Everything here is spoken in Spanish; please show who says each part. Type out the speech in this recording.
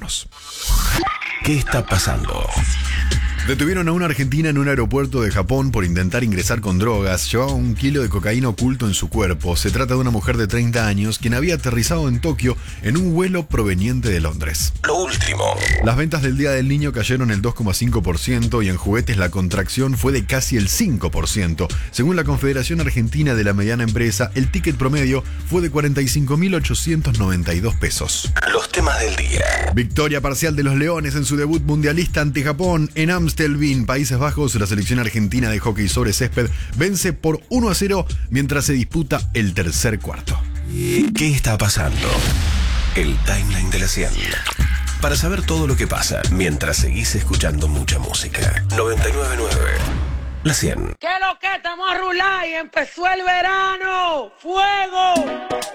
Speaker 1: escucharnos. ¿Qué está pasando?
Speaker 2: Detuvieron a una argentina en un aeropuerto de Japón por intentar ingresar con drogas. Llevaba 1 kilo de cocaína oculto en su cuerpo. Se trata de una mujer de 30 años quien había aterrizado en Tokio en un vuelo proveniente de Londres.
Speaker 1: Lo último.
Speaker 2: Las ventas del Día del Niño cayeron el 2,5% y en juguetes la contracción fue de casi el 5%. Según la Confederación Argentina de la Mediana Empresa, el ticket promedio fue de 45.892 pesos.
Speaker 1: Los temas del día.
Speaker 2: Victoria parcial de los Leones en su debut mundialista ante Japón en Amsterdam, Países Bajos. La selección argentina de hockey sobre césped vence por 1-0 mientras se disputa el tercer cuarto.
Speaker 1: ¿Qué está pasando? El timeline de la 100. Para saber todo lo que pasa mientras seguís escuchando mucha música. 99.9 La 100.
Speaker 3: ¿Qué lo que estamos a rular y empezó el verano? ¡Fuego!